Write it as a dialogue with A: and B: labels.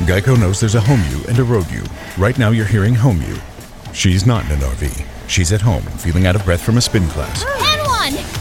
A: Geico knows there's a home you and a road you. Right now you're hearing home you. She's not in an RV. She's at home, feeling out of breath from a spin class.